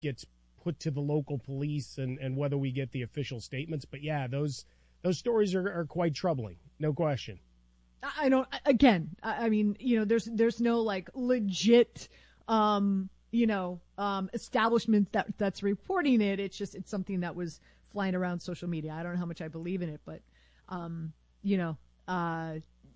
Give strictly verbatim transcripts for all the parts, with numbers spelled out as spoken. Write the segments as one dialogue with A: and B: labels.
A: gets put to the local police and, and whether we get the official statements. But, yeah, those those stories are, are quite troubling, no question.
B: I don't, again, I mean, you know, there's there's no, like, legit, um, you know, um, establishment that that's reporting it. It's just, it's something that was flying around social media. I don't know how much I believe in it, but, um, you know, uh,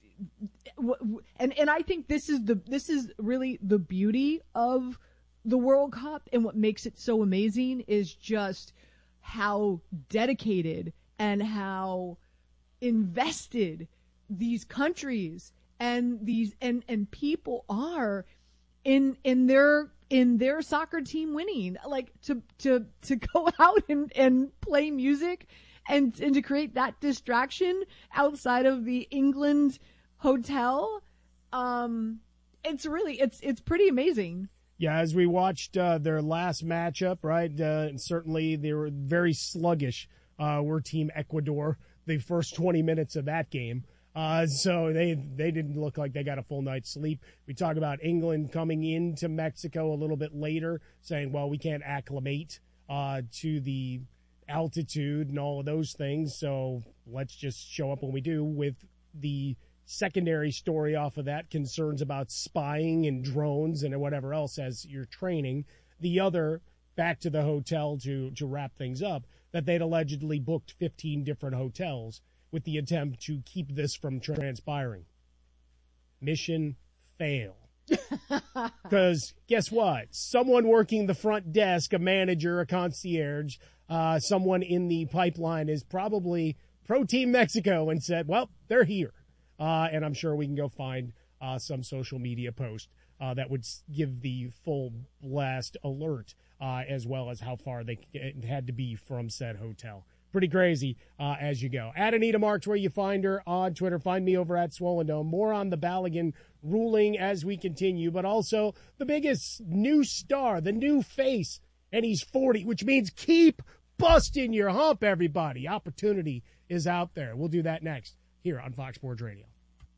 B: and, and I think this is the, this is really the beauty of the World Cup, and what makes it so amazing is just how dedicated and how invested these countries and these and, and people are in in their in their soccer team winning. Like to to to go out and, and play music and and to create that distraction outside of the England hotel. Um it's really it's it's pretty amazing.
A: Yeah, as we watched uh, their last matchup, right, uh, and certainly they were very sluggish. Uh, we're Team Ecuador, the first twenty minutes of that game. Uh, so they they didn't look like they got a full night's sleep. We talk about England coming into Mexico a little bit later, saying, well, we can't acclimate uh, to the altitude and all of those things, so let's just show up when we do, with the secondary story off of that, concerns about spying and drones and whatever else as you're training. The other, back to the hotel to, to wrap things up, that they'd allegedly booked fifteen different hotels with the attempt to keep this from transpiring. Mission fail. Because guess what? Someone working the front desk, a manager, a concierge, uh, someone in the pipeline is probably pro Team Mexico and said, well, they're here. Uh, and I'm sure we can go find uh, some social media post uh, that would give the full blast alert uh, as well as how far they had to be from said hotel. Pretty crazy uh, as you go. At Anita Marks, where you find her on Twitter. Find me over at Swollen Dome. More on the Balogun ruling as we continue, but also the biggest new star, the new face, and he's forty, which means keep busting your hump, everybody. Opportunity is out there. We'll do that next here on Fox Sports Radio.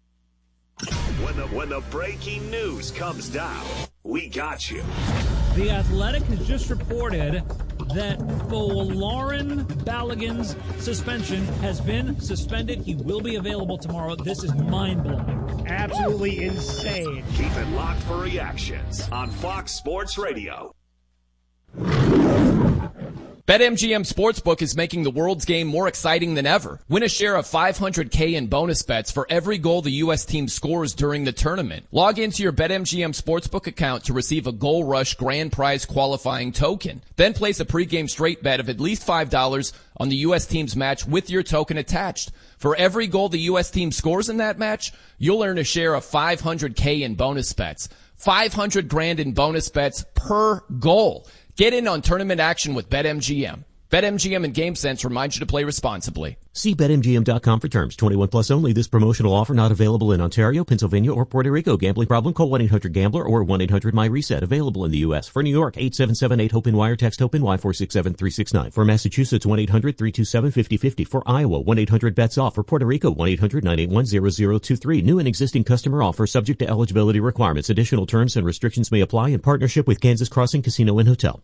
C: When the, when the breaking news comes down, we got you.
D: The Athletic has just reported that Folarin Balogun's suspension has been suspended. He will be available tomorrow. This is mind-blowing.
A: Absolutely insane.
C: Keep it locked for reactions on Fox Sports Radio.
E: BetMGM Sportsbook is making the world's game more exciting than ever. Win a share of five hundred K in bonus bets for every goal the U S team scores during the tournament. Log into your BetMGM Sportsbook account to receive a Goal Rush grand prize qualifying token. Then place a pregame straight bet of at least five dollars on the U S team's match with your token attached. For every goal the U S team scores in that match, you'll earn a share of five hundred K in bonus bets. five hundred grand in bonus bets per goal. Get in on tournament action with BetMGM. BetMGM and GameSense remind you to play responsibly.
F: See Bet M G M dot com for terms. twenty-one plus only. This promotional offer not available in Ontario, Pennsylvania, or Puerto Rico. Gambling problem? Call one eight hundred gambler or one eight hundred my reset. Available in the U S. For New York, eight seven seven eight hope N Y or text HOPE-N Y four six seven three six nine. For Massachusetts, one eight hundred three two seven five zero five zero. For Iowa, one eight hundred bets off. For Puerto Rico, one eight hundred nine eight one zero zero two three. New and existing customer offer subject to eligibility requirements. Additional terms and restrictions may apply in partnership with Kansas Crossing Casino and Hotel.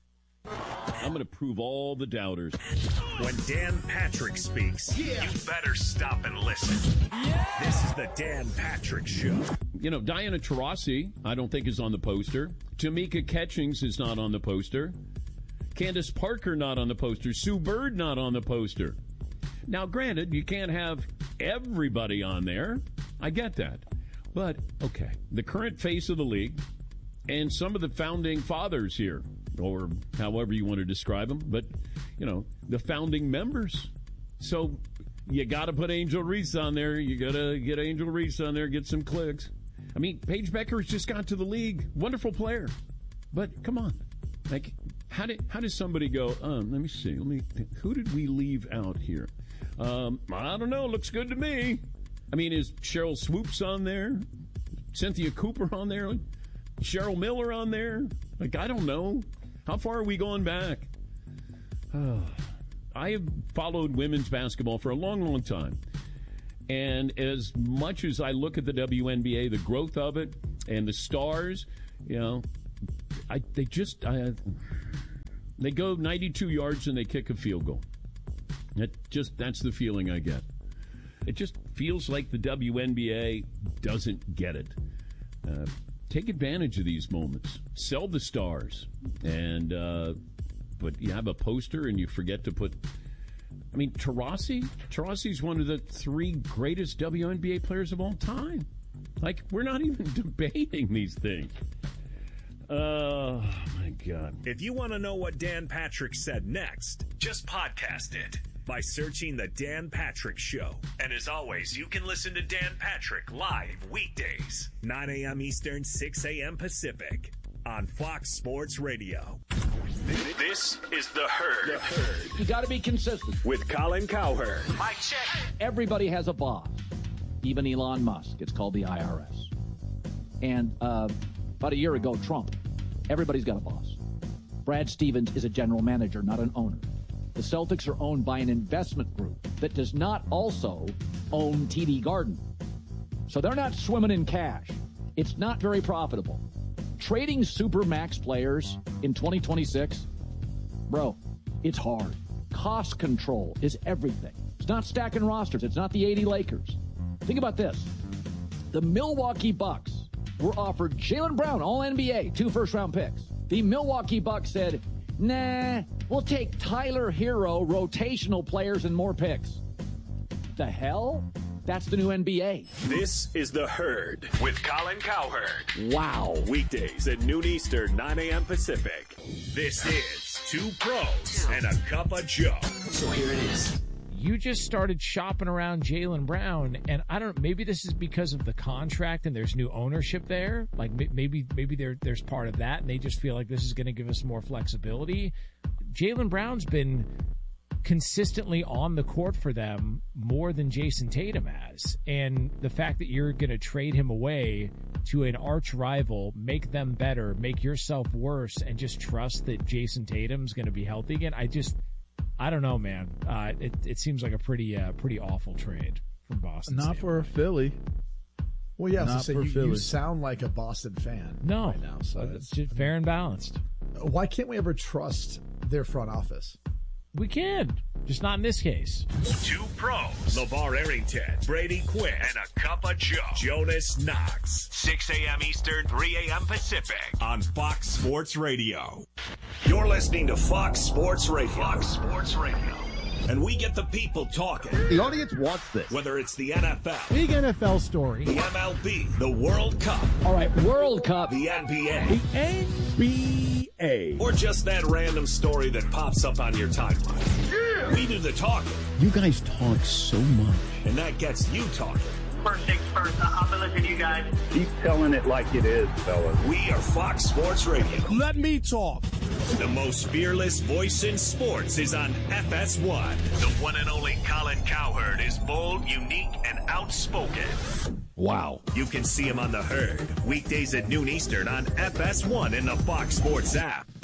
G: I'm going to prove all the doubters.
C: When Dan Patrick speaks, yeah. You better stop and listen. Yeah. This is the Dan Patrick Show.
G: You know, Diana Taurasi, I don't think is on the poster. Tamika Catchings is not on the poster. Candace Parker not on the poster. Sue Bird not on the poster. Now, granted, you can't have everybody on there. I get that. But, okay, the current face of the league and some of the founding fathers here, or however you want to describe them, but, you know, the founding members. So you got to put Angel Reese on there. You got to get Angel Reese on there, get some clicks. I mean, Paige Becker's just got to the league. Wonderful player. But come on. Like, how did how does somebody go, um, let me see, let me think, who did we leave out here? Um, I don't know. Looks good to me. I mean, is Cheryl Swoops on there? Cynthia Cooper on there? Cheryl Miller on there? Like, I don't know. How far are we going back? Uh, I have followed women's basketball for a long, long time. And as much as I look at the W N B A, the growth of it, and the stars, you know, I they just, I, They go ninety-two yards and they kick a field goal. That just that's the feeling I get. It just feels like the W N B A doesn't get it. Uh, take advantage of these moments. Sell the stars. And, uh, but you have a poster and you forget to put, I mean, Taurasi? Taurasi's one of the three greatest W N B A players of all time. Like, we're not even debating these things. Oh, my God.
C: If you want to know what Dan Patrick said next, just podcast it by searching The Dan Patrick Show. And as always, you can listen to Dan Patrick live weekdays, nine a.m. Eastern, six a.m. Pacific, on Fox Sports Radio. This is The Herd. The Herd.
H: You got to be consistent.
C: With Colin Cowherd.
H: Mike check. Everybody has a boss. Even Elon Musk. It's called the I R S. And uh, about a year ago, Trump. Everybody's got a boss. Brad Stevens is a general manager, not an owner. The Celtics are owned by an investment group that does not also own T D Garden. So they're not swimming in cash. It's not very profitable. Trading Supermax players in twenty twenty-six, bro, it's hard. Cost control is everything. It's not stacking rosters. It's not the eighty Lakers. Think about this. The Milwaukee Bucks were offered Jaylen Brown, all N B A, two first-round picks. The Milwaukee Bucks said, nah, we'll take Tyler Hero, rotational players, and more picks. The hell? That's the new N B A.
C: This is The Herd with Colin Cowherd.
H: Wow.
C: Weekdays at noon Eastern, nine a.m. Pacific. This is Two Pros and a Cup of Joe.
I: So here it is.
D: You just started shopping around Jaylen Brown, and I don't. Maybe this is because of the contract and there's new ownership there. Like maybe maybe there there's part of that, and they just feel like this is going to give us more flexibility. Jaylen Brown's been consistently on the court for them more than Jason Tatum has, and the fact that you're going to trade him away to an arch rival, make them better, make yourself worse, and just trust that Jason Tatum's going to be healthy again. I just. I don't know, man. Uh, it it seems like a pretty uh, pretty awful trade from Boston.
J: Not for Philly.
K: Well, yeah, I was
J: Not
K: to say,
J: for
K: you,
J: Philly.
K: you sound like a Boston fan
D: No,
K: right now. So
D: it's just fair and balanced.
K: why can't we ever trust their front office?
D: We can, just not in this case.
C: Two Pros, LeVar Arrington, Brady Quinn, and a Cup of Joe, Jonas Knox. six a.m. Eastern, three a.m. Pacific on Fox Sports Radio. You're listening to Fox Sports Radio. Fox Sports Radio. And we get the people talking.
J: The audience wants this.
C: Whether it's the N F L,
A: Big N F L story.
C: the M L B, the World Cup,
H: All right, World Cup.
C: the N B A,
A: N B A.
C: or just that random story that pops up on your timeline. Yeah. We do the talking,
J: You guys talk so much.
C: and that gets you talking.
L: First things first, I've been listening to you guys.
M: Keep telling it like it is, fellas.
C: We are Fox Sports Radio.
A: Let me talk.
C: The most fearless voice in sports is on F S one. The one and only Colin Cowherd is bold, unique, and outspoken.
H: Wow.
C: You can see him on The Herd, weekdays at noon Eastern on F S one in the Fox Sports app.